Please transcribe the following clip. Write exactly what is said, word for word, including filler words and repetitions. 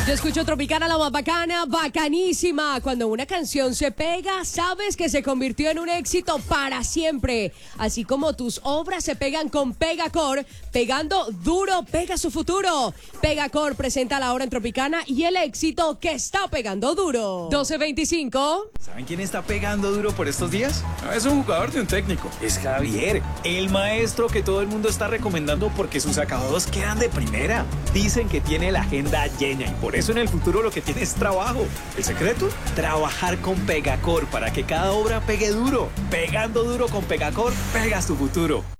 Yo escucho Tropicana, la más bacana, bacanísima. Cuando una canción se pega, sabes que se convirtió en un éxito para siempre. Así como tus obras se pegan con Pegacor, pegando duro pega su futuro. Pegacor presenta la hora en Tropicana y el éxito que está pegando duro. doce veinticinco. ¿Saben quién está pegando duro por estos días? No es un jugador de un técnico. Es Javier, el maestro que todo el mundo está recomendando porque sus acabados quedan de primera. Dicen que tiene la agenda llena y por eso en el futuro lo que tiene es trabajo. ¿El secreto? Trabajar con Pegacor para que cada obra pegue duro. Pegando duro con Pegacor, pegas tu futuro.